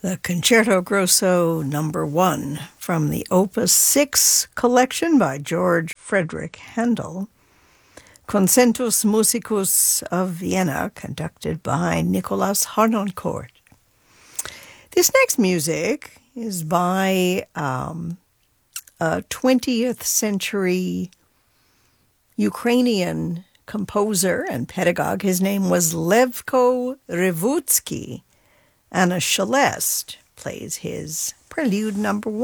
The Concerto Grosso Number 1 from the Opus 6 collection by George Frederick Handel, Concentus Musicus of Vienna, conducted by Nicolas Harnoncourt. This next music is by a 20th century Ukrainian composer and pedagogue. His name was Levko Revutsky. Anna Shelest plays his Prelude Number 1.